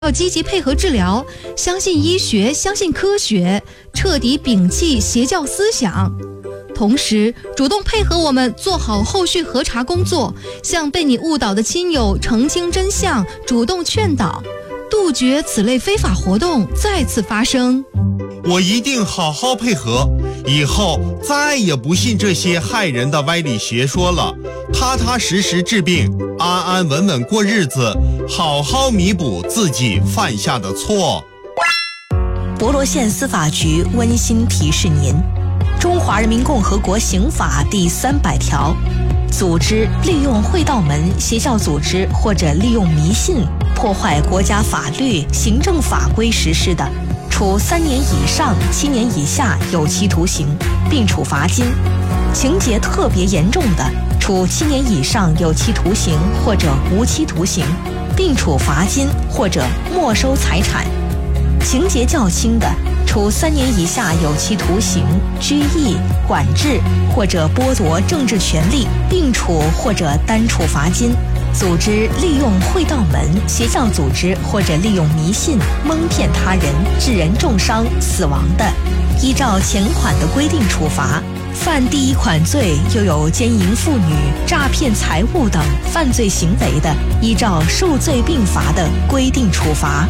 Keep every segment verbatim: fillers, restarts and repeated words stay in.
要积极配合治疗，相信医学，相信科学，彻底摒弃邪教思想。同时，主动配合我们做好后续核查工作，向被你误导的亲友澄清真相，主动劝导，杜绝此类非法活动再次发生。 我一定好好配合，以后再也不信这些害人的歪理邪说了，踏踏实实治病，安安稳稳过日子，好好弥补自己犯下的错。 博罗县司法局温馨提示您：中华人民共和国刑法第三百条，组织利用会道门、邪教组织或者利用迷信破坏国家法律、行政法规实施的，处三年以上七年以下有期徒刑，并处罚金；情节特别严重的，处七年以上有期徒刑或者无期徒刑，并处罚金或者没收财产；情节较轻的，处三年以下有期徒刑、拘役、管制或者剥夺政治权利，并处或者单处罚金。组织利用会道门、邪教组织或者利用迷信蒙骗他人，致人重伤、死亡的，依照前款的规定处罚；犯第一款罪又有奸淫妇女、诈骗财物等犯罪行为的，依照数罪并罚的规定处罚。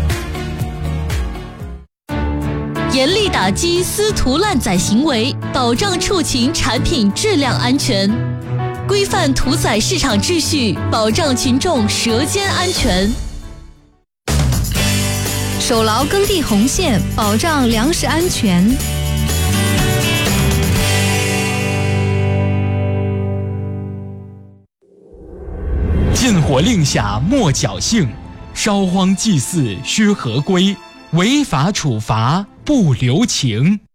严厉打击私图滥载行为，保障畜禽产品质量安全，规范屠宰市场秩序，保障群众舌尖安全。 守牢耕地红线，保障粮食安全。 禁火令下莫侥幸，烧荒祭祀须合规，违法处罚不留情。